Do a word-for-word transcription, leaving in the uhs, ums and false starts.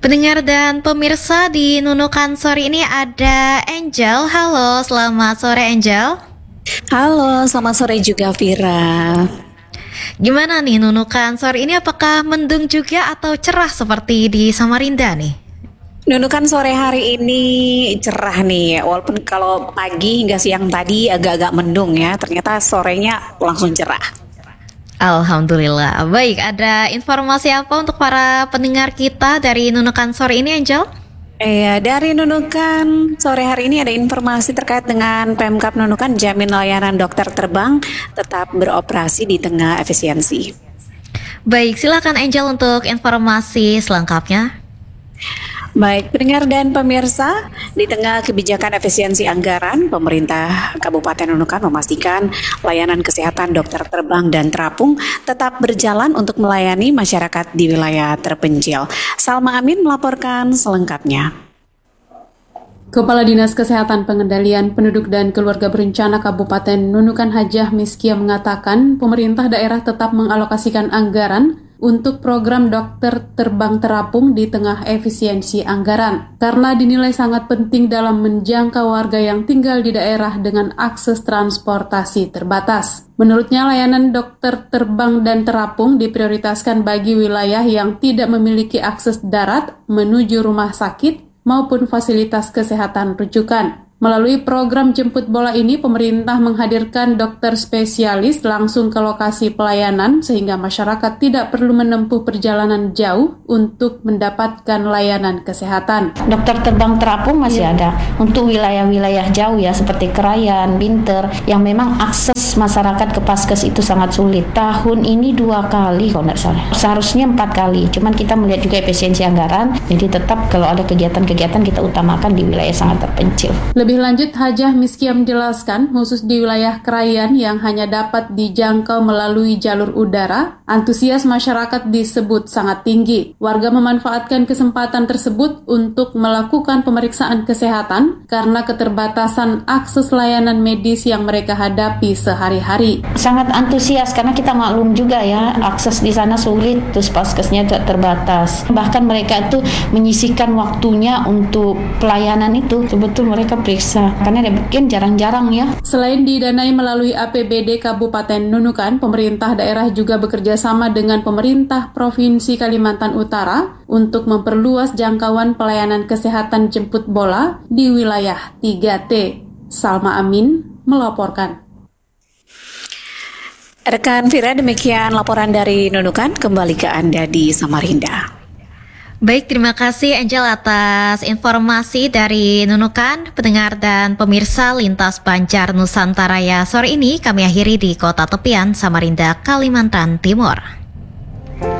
Pendengar dan pemirsa di Nunukan sore ini ada Angel. Halo, selamat sore Angel. Halo, selamat sore juga Vira. Gimana nih Nunukan sore ini, apakah mendung juga atau cerah seperti di Samarinda nih? Nunukan sore hari ini cerah nih, walaupun kalau pagi hingga siang tadi agak-agak mendung ya, ternyata sorenya langsung cerah. Alhamdulillah. Baik, ada informasi apa untuk para pendengar kita dari Nunukan sore ini, Angel? Eh, dari Nunukan sore hari ini ada informasi terkait dengan Pemkab Nunukan jamin layanan dokter terbang tetap beroperasi di tengah efisiensi. Baik, silakan Angel untuk informasi selengkapnya. Baik, pendengar dan pemirsa, di tengah kebijakan efisiensi anggaran, pemerintah Kabupaten Nunukan memastikan layanan kesehatan dokter terbang dan terapung tetap berjalan untuk melayani masyarakat di wilayah terpencil. Salma Amin melaporkan selengkapnya. Kepala Dinas Kesehatan Pengendalian Penduduk dan Keluarga Berencana Kabupaten Nunukan Hajah Miskia mengatakan pemerintah daerah tetap mengalokasikan anggaran untuk program dokter terbang terapung di tengah efisiensi anggaran karena dinilai sangat penting dalam menjangkau warga yang tinggal di daerah dengan akses transportasi terbatas. Menurutnya, layanan dokter terbang dan terapung diprioritaskan bagi wilayah yang tidak memiliki akses darat menuju rumah sakit maupun fasilitas kesehatan rujukan. Melalui program jemput bola ini, pemerintah menghadirkan dokter spesialis langsung ke lokasi pelayanan sehingga masyarakat tidak perlu menempuh perjalanan jauh untuk mendapatkan layanan kesehatan. Dokter terbang terapung masih ada untuk wilayah-wilayah jauh ya, seperti Krayan, Binter, yang memang akses masyarakat ke Paskes itu sangat sulit. Tahun ini dua kali kalau nggak salah. Seharusnya empat kali, cuman kita melihat juga efisiensi anggaran, jadi tetap kalau ada kegiatan-kegiatan kita utamakan di wilayah sangat terpencil. Lebih lanjut, Hajah Miskia menjelaskan, khusus di wilayah Krayan yang hanya dapat dijangkau melalui jalur udara, antusias masyarakat disebut sangat tinggi. Warga memanfaatkan kesempatan tersebut untuk melakukan pemeriksaan kesehatan karena keterbatasan akses layanan medis yang mereka hadapi sehari-hari. Sangat antusias karena kita maklum juga ya, akses di sana sulit, terus paskesnya juga terbatas. Bahkan mereka itu menyisihkan waktunya untuk pelayanan itu, betul-betul mereka periksa, karena mungkin jarang-jarang ya. Selain didanai melalui A P B D Kabupaten Nunukan, pemerintah daerah juga bekerja sama dengan pemerintah Provinsi Kalimantan Utara untuk memperluas jangkauan pelayanan kesehatan jemput bola di wilayah tiga T. Salma Amin melaporkan. Rekan Vira, demikian laporan dari Nunukan, kembali ke Anda di Samarinda. Baik, terima kasih Angel atas informasi dari Nunukan. Pendengar dan pemirsa Lintas Banjar Nusantara ya, sore ini kami akhiri di Kota Tepian, Samarinda, Kalimantan Timur.